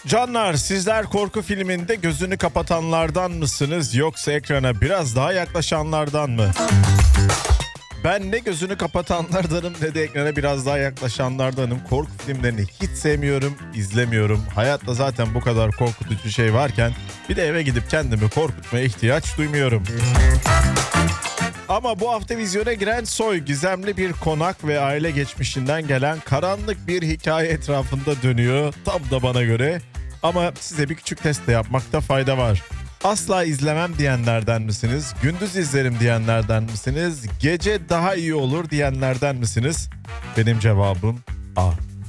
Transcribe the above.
Canlar, sizler korku filminde gözünü kapatanlardan mısınız yoksa ekrana biraz daha yaklaşanlardan mı? Ben ne gözünü kapatanlardanım ne de ekrana biraz daha yaklaşanlardanım. Korku filmlerini hiç sevmiyorum, izlemiyorum. Hayatta zaten bu kadar korkutucu şey varken bir de eve gidip kendimi korkutmaya ihtiyaç duymuyorum. Ama bu hafta vizyona giren Soy gizemli bir konak ve aile geçmişinden gelen karanlık bir hikaye etrafında dönüyor. Tam da bana göre. Ama size bir küçük test de yapmakta fayda var. Asla izlemem diyenlerden misiniz? Gündüz izlerim diyenlerden misiniz? Gece daha iyi olur diyenlerden misiniz? Benim cevabım A.